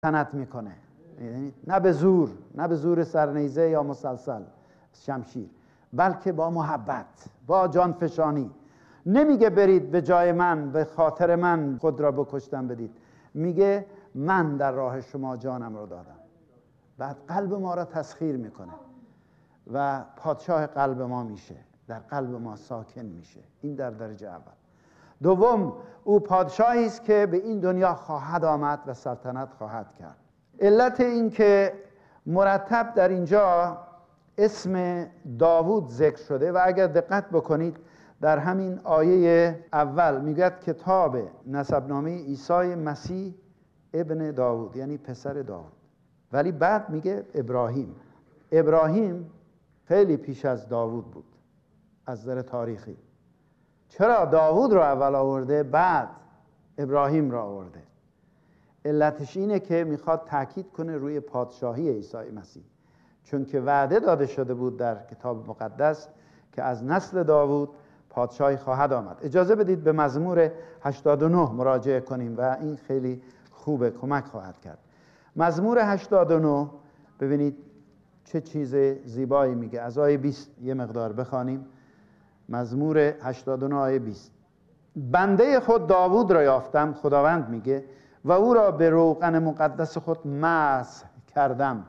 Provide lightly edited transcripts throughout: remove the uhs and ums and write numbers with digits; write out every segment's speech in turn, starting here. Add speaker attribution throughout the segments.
Speaker 1: سلطنت میکنه، یعنی نه به زور، نه به زور سرنیزه یا مسلسل شمشیر، بلکه با محبت، با جانفشانی. نمیگه برید به جای من به خاطر من خود را بکشتن بدید، میگه من در راه شما جانم رو دادم. بعد قلب ما را تسخیر میکنه و پادشاه قلب ما میشه، در قلب ما ساکن میشه. این در درجه اول. دوم، او پادشاهی است که به این دنیا خواهد آمد و سلطنت خواهد کرد. علت این که مرتب در اینجا اسم داوود ذکر شده و اگر دقت بکنید در همین آیه اول میگوید کتاب نسبنامه عیسی مسیح ابن داوود، یعنی پسر داوود، ولی بعد میگه ابراهیم. ابراهیم خیلی پیش از داوود بود از نظر تاریخی. چرا داوود رو اول آورده بعد ابراهیم رو آورده؟ علتش اینه که میخواد تاکید کنه روی پادشاهی عیسی مسیح، چون که وعده داده شده بود در کتاب مقدس که از نسل داوود پادشاهی خواهد آمد. اجازه بدید به مزمور 89 مراجعه کنیم و این خیلی خوبه، کمک خواهد کرد. مزمور 89 ببینید چه چیز زیبایی میگه. از آیه 20 یه مقدار بخوانیم. مزمور 89 آیه 20: بنده خود داوود را یافتم، خداوند میگه، و او را به روغن مقدس خود مسح کردم،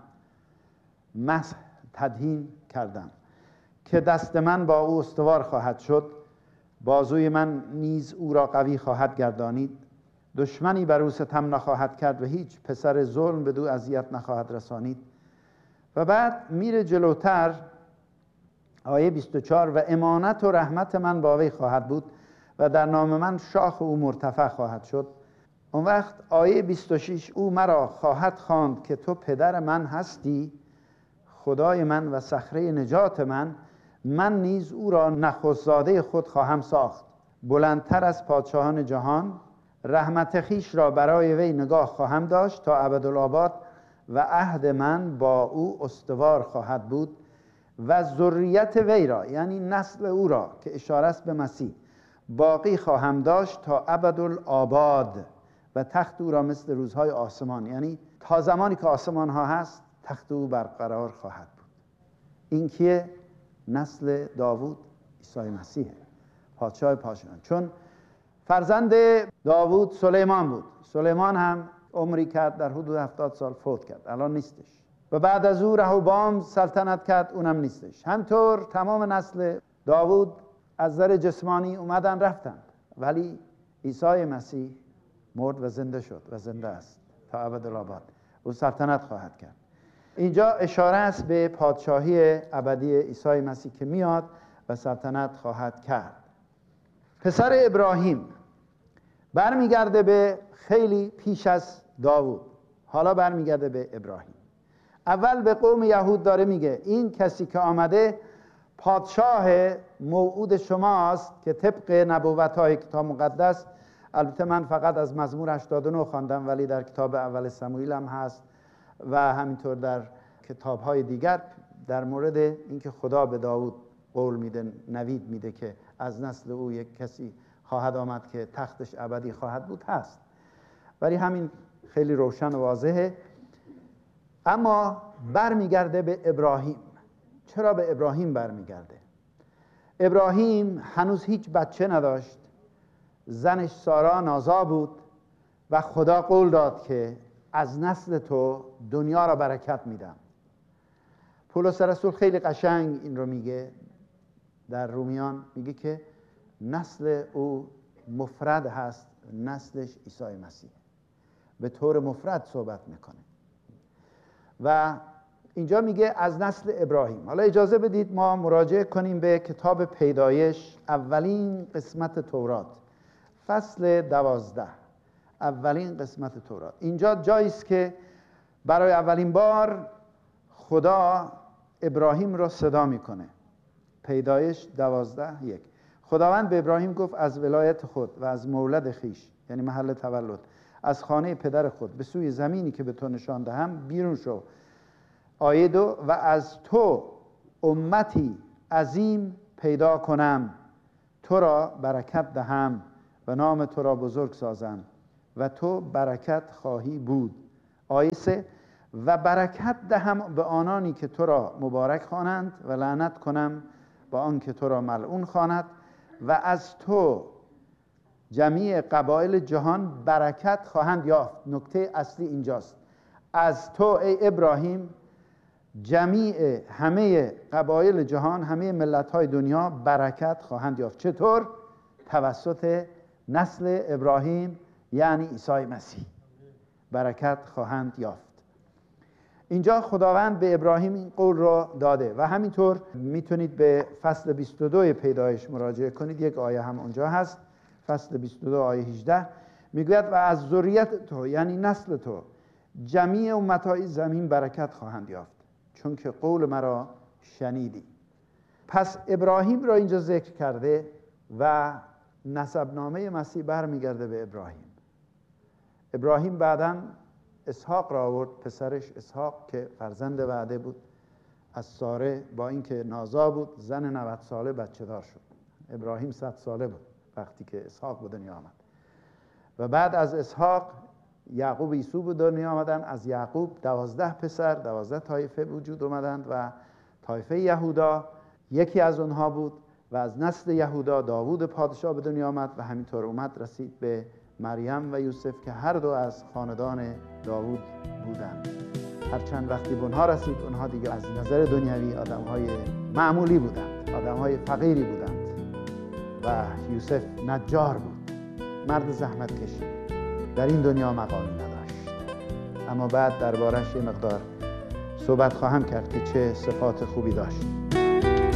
Speaker 1: مسح تدهین کردم، که دست من با او استوار خواهد شد، بازوی من نیز او را قوی خواهد گردانید. دشمنی بر او ستم نخواهد کرد و هیچ پسر ظلم بدو اذیت نخواهد رسانید. و بعد میره جلوتر آیه 24: و امانت و رحمت من با وی خواهد بود و در نام من شاخ او مرتفع خواهد شد. اون وقت آیه 26: او مرا خواهد خواند که تو پدر من هستی، خدای من و صخره نجات من، من نیز او را نخست زاده خود خواهم ساخت. بلندتر از پادشاهان جهان، رحمت خویش را برای وی نگاه خواهم داشت تا ابدالآباد، و عهد من با او استوار خواهد بود و ذریت وی را، یعنی نسل او را که اشاره است به مسیح، باقی خواهم داشت تا ابدالآباد، و تخت او را مثل روزهای آسمان، یعنی تا زمانی که آسمان ها هست تخت او برقرار خواهد بود. این کیه؟ نسل داوود، عیسی مسیحه، پادشاه پادشاهان. چون فرزند داوود سلیمان بود. سلیمان هم عمری کرد در حدود 70 سال فوت کرد، الان نیستش. و بعد از او رهوبام سلطنت کرد، اونم نیستش. همطور تمام نسل داوود از نظر جسمانی اومدن رفتن، ولی عیسی مسیح مرد و زنده شد و زنده است تا ابدالآباد. او سلطنت خواهد کرد. اینجا اشاره است به پادشاهی ابدی عیسی مسیح که میاد و سلطنت خواهد کرد. پسر ابراهیم برمیگرده به خیلی پیش از داوود، حالا برمیگرده به ابراهیم. اول به قوم یهود داره میگه این کسی که آمده پادشاه موعود شماست که طبق نبوت‌های کتاب مقدس، البته من فقط از مزمور 89 خواندم ولی در کتاب اول سموئیل هم هست و همینطور در کتاب‌های دیگر در مورد اینکه خدا به داوود قول میده، نوید میده که از نسل او یک کسی خواهد آمد که تختش ابدی خواهد بود هست، ولی همین خیلی روشن و واضحه. اما برمیگرده به ابراهیم. چرا به ابراهیم برمیگرده؟ ابراهیم هنوز هیچ بچه نداشت، زنش سارا نازا بود و خدا قول داد که از نسل تو دنیا را برکت میدم. پولس رسول خیلی قشنگ این رو میگه در رومیان، میگه که نسل او مفرد هست، نسلش عیسی مسیح، به طور مفرد صحبت میکنه و اینجا میگه از نسل ابراهیم. حالا اجازه بدید ما مراجعه کنیم به کتاب پیدایش، اولین قسمت تورات، فصل 12، اولین قسمت تورات. اینجا جایی است که برای اولین بار خدا ابراهیم را صدا میکنه. پیدایش 12:1: خداوند به ابراهیم گفت از ولایت خود و از مولد خیش، یعنی محل تولد، از خانه پدر خود به سوی زمینی که به تو نشان دهم بیرون شو. آیه 2: و از تو امتی عظیم پیدا کنم، تو را برکت دهم و نام تو را بزرگ سازم و تو برکت خواهی بود. آیه 3 و برکت دهم به آنانی که تو را مبارک خوانند و لعنت کنم با آن که تو را ملعون خواند و از تو جمیع قبایل جهان برکت خواهند یافت. نکته اصلی اینجاست. از تو ای ابراهیم جمیع همه قبایل جهان، همه ملت‌های دنیا برکت خواهند یافت. چطور؟ توسط نسل ابراهیم یعنی عیسی مسیح برکت خواهند یافت. اینجا خداوند به ابراهیم این قول را داده و همینطور میتونید به فصل 22 پیدایش مراجعه کنید. یک آیه هم اونجا هست، فصل 22 آیه 18 میگوید و از ذریت تو یعنی نسل تو جمیع امتهای زمین برکت خواهند یافت چون که قول مرا شنیدی. پس ابراهیم را اینجا ذکر کرده و نسبنامه مسیح برمیگرده به ابراهیم. ابراهیم بعداً اسحاق را آورد، پسرش اسحاق که فرزند وعده بود از ساره، با اینکه نازا بود زن 90 ساله بچه دار شد. ابراهیم 100 ساله بود وقتی که اسحاق به دنیا آمد و بعد از اسحاق یعقوب عیسو به دنیا آمدن. از یعقوب 12 پسر، 12 طایفه وجود آمدند و طایفه یهودا یکی از اونها بود و از نسل یهودا داوود پادشاه به دنیا آمد و همینطور اومد رسید به مریم و یوسف که هر دو از خاندان داوود بودند. هرچند وقتی به اونها رسید اونها دیگه از نظر دنیوی آدم‌های معمولی بودند، آدم‌های فقیری بودند و یوسف نجار بود، مرد زحمت کشی، در این دنیا مقامی نداشت. اما بعد دربارش یه مقدار صحبت خواهم کرد که چه صفات خوبی داشت.